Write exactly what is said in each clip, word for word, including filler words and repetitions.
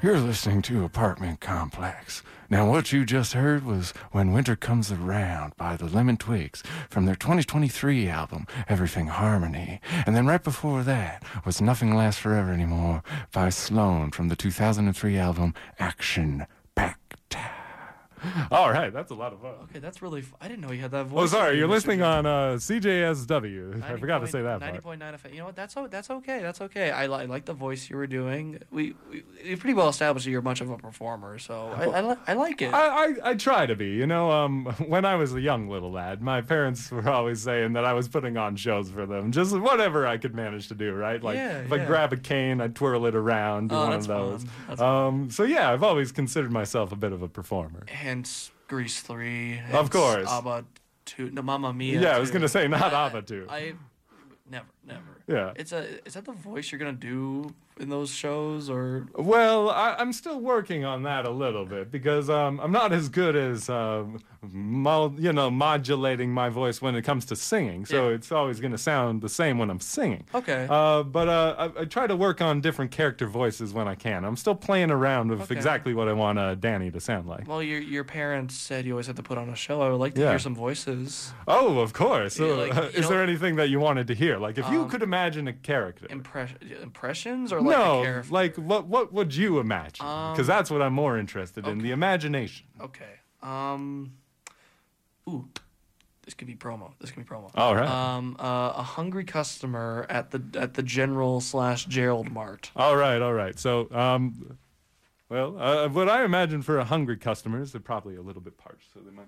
You're listening to Apartment Complex. Now, what you just heard was When Winter Comes Around by the Lemon Twigs from their twenty twenty-three album, Everything Harmony. And then right before that was Nothing Lasts Forever Anymore by Sloan from the two thousand three album, Action Packed. All right, that's a lot of fun. Okay, that's really fun. I didn't know you had that voice. Oh, sorry, you're listening on uh, C J S W. I forgot to say that ninety part. point nine F M. You know what? That's o- that's okay. That's okay. I, li- I like the voice you were doing. We, we we pretty well established that you're much of a performer, so I I, li- I like it. I, I, I try to be. You know, um, when I was a young little lad, my parents were always saying that I was putting on shows for them. Just whatever I could manage to do, right? Like, Yeah, if I yeah. grab a cane, I'd twirl it around, do Oh, one that's of those. fun. That's Um, so, yeah, I've always considered myself a bit of a performer. Hence Grease three. Of hence course. ABBA two. No, Mamma Mia. Yeah, I was two. going to say, not I- ABBA two. I never, never. Yeah. It's a. Is that the voice you're gonna do in those shows, or? Well, I, I'm still working on that a little bit because um, I'm not as good as um, mo- you know modulating my voice when it comes to singing. So Yeah. it's always going to sound the same when I'm singing. Okay. Uh, but uh, I, I try to work on different character voices when I can. I'm still playing around with Okay. exactly what I want uh, Danny to sound like. Well, your your parents said you always had to put on a show. I would like to Yeah. hear some voices. Oh, of course. Yeah, So, like, uh, you is know- there anything that you wanted to hear? Like if you Um, could imagine a character. Impress impressions or like no, a character? like what what would you imagine? Because Um, that's what I'm more interested in, okay. the imagination. Okay. Um. Ooh, this could be promo. This could be promo. All right. Um. Uh, a hungry customer at the at the General slash Gerald Mart. All right, all right. So, um, well, uh, what I imagine for a hungry customer is they're probably a little bit parched, so they might.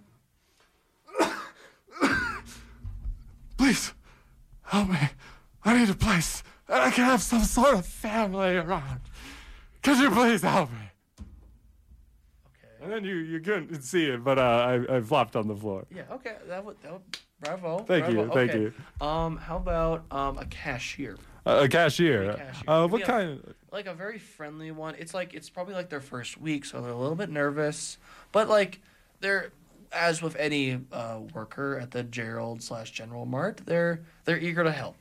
Please, help me. I need a place that I can have some sort of family around. Could you please help me? Okay. And then you, you couldn't see it, but uh, I, I flopped on the floor. Yeah. Okay. That would. That would bravo. Thank bravo. you, thank okay. you. Um. How about um a cashier? Uh, a cashier. A cashier. Uh, Give what me a- kind? Like a very friendly one. It's like it's probably like their first week, so they're a little bit nervous. But like they're as with any uh, worker at the Gerald slash General Mart, they're they're eager to help.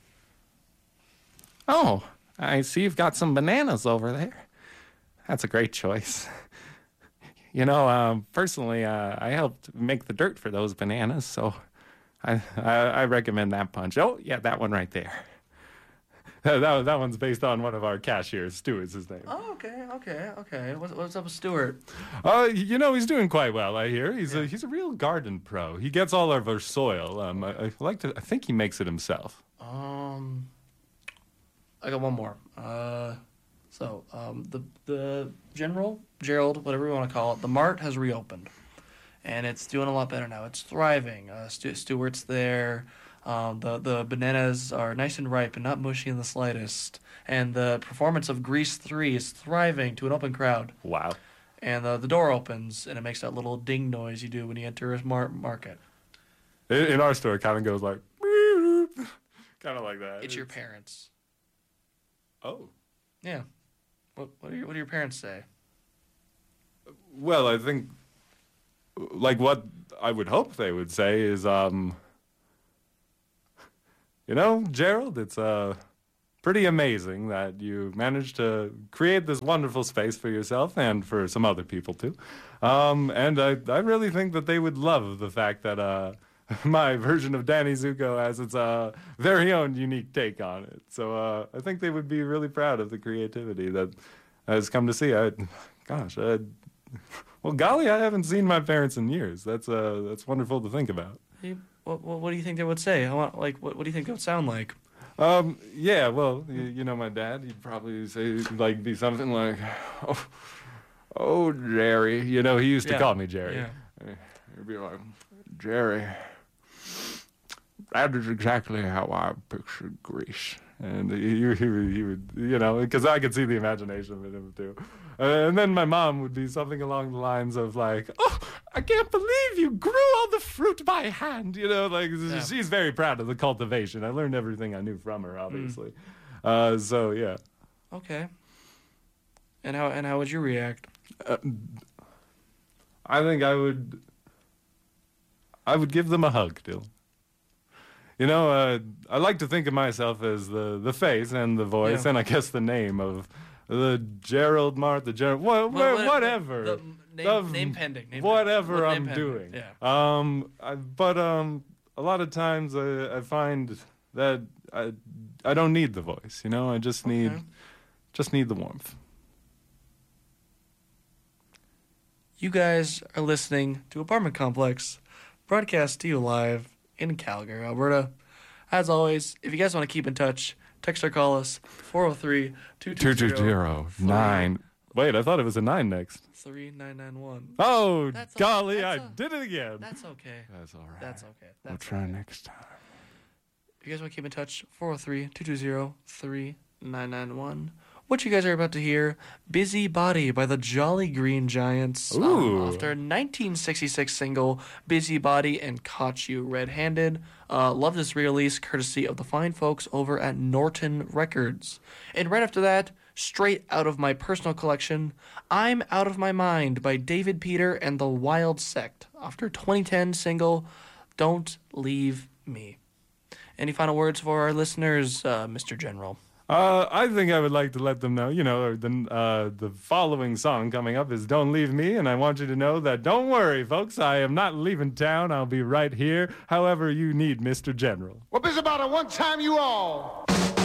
Oh, I see you've got some bananas over there. That's a great choice. You know, um, personally, uh, I helped make the dirt for those bananas, so I, I I recommend that punch. Oh, yeah, that one right there. That, that, that one's based on one of our cashiers. Stuart's his name. Oh, okay, okay, okay. What's, what's up with Stuart? Uh, you know, he's doing quite well, I hear. He's Yeah. a he's a real garden pro. He gets all of our soil. Um, I, I like to. I think he makes it himself. Um, I got one more. Uh, so um, the the General Gerald, whatever you want to call it, the Mart has reopened, and it's doing a lot better now. It's thriving. Uh, Stu- Stuart's there. Um, the the bananas are nice and ripe and not mushy in the slightest. And the performance of Grease three is thriving to an open crowd. Wow. And uh, the door opens and it makes that little ding noise you do when you enter a mar- market. In, in our store, it kind of goes like, kind of like that. It's your parents. Oh. Yeah. What what do your what do your parents say? Well, I think, like, what I would hope they would say is, um, you know, Gerald, it's uh, pretty amazing that you managed to create this wonderful space for yourself and for some other people, too. Um, and I, I really think that they would love the fact that uh, my version of Danny Zuko has its uh, very own unique take on it. So uh, I think they would be really proud of the creativity that has come to see. I, gosh, I... Well, golly, I haven't seen my parents in years. That's uh, that's wonderful to think about. Hey, What, what, what do you think they would say? I want, like, what, what do you think it would sound like? Um, yeah, well, you, you know my dad. He'd probably say like be something like, "Oh, oh, Jerry." You know, he used to Yeah, call me Jerry. yeah. He'd be like, "Jerry, that is exactly how I pictured Grease." And he, he, would- he would, you know, because I could see the imagination in him too. Uh, and then my mom would be something along the lines of like, "Oh, I can't believe you grew all the fruit by hand." You know, like Yeah. she's very proud of the cultivation. I learned everything I knew from her, Mm. obviously. Uh, so yeah, Okay. And how and how would you react? uh, I think I would, I would give them a hug, Dylan. You know, uh, I like to think of myself as the, the face and the voice Yeah. and I guess the name of the Gerald Mart, the Gerald, what, What- what- whatever. the- name, Of name pending. Name whatever pending. I'm Name doing. pending. Yeah. Um, I, but um, a lot of times I, I find that I I don't need the voice. You know, I just need Okay. just need the warmth. You guys are listening to Apartment Complex, broadcast to you live in Calgary, Alberta. As always, if you guys want to keep in touch, text or call us four oh three, two two Two two zero nine. Wait, I thought it was a nine next. three nine nine one. Oh, That's a- golly, that's I a- did it again. That's okay. That's all right. That's okay. We'll That's try okay. next time. If you guys want to keep in touch, four oh three, two two zero, three nine nine one. What you guys are about to hear, Busy Body by the Jolly Green Giants. um, Ooh. off their nineteen sixty-six single, Busy Body and Caught You Red-Handed. Uh, love this re-release, courtesy of the fine folks over at Norton Records. And right after that, straight out of my personal collection, I'm Out of My Mind by David Peter and the Wild Sect, off their twenty ten single, Don't Leave Me. Any final words for our listeners, uh, Mister General? Uh, I think I would like to let them know, you know, the uh, the following song coming up is Don't Leave Me, and I want you to know that don't worry, folks, I am not leaving town. I'll be right here, however you need, Mister General. Well, Busy Body, one time you all.